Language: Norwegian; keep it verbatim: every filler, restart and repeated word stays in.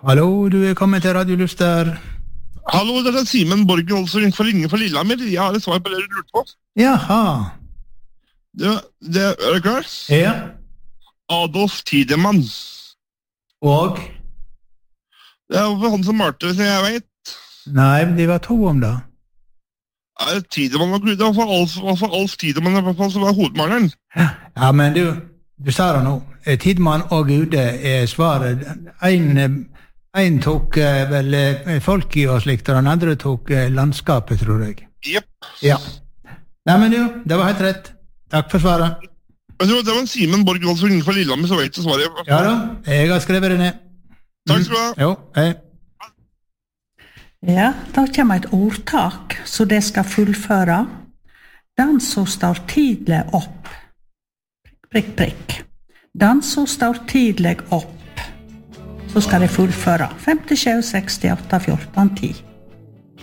Hallo, du er kommet til Radio Luster. Hallo, det er Simen Borgen Olsen for Ringe for Lillehammer. Jeg har et svar på det du lurte på. Jaha. Det, det, er du klar? Ja. Adolf Tidemann. Og? Det er jo han som malte, så jeg vet. Nei, de var to om det. Ja, Tidemann var det var for Alf, var for Alf Tidemann i hvert fall, som var hovedmaleren. Ja, men du, du sa det nå. Tidemann og Gude er svaret. En, en tok eh, vel eh, folk i og slikt, og den andre tok eh, landskapet, tror jeg. Jepp. Ja. Nei, men du, det var helt rett. Takk for svaret. Men det var Simen Borgen Olsen for Ringe for Lillehammer, så vet du svaret. Ja da, jeg har skrevet det ned. Takk skal du ha. Jo, hei. Ja, da kommer et ordtak, så det skal fullføre. Den som står tidlig opp. Prikk, prikk. Den som står tidlig opp. Så skal det fullføre. femtisju, sekstiåtte, fjorten, ti.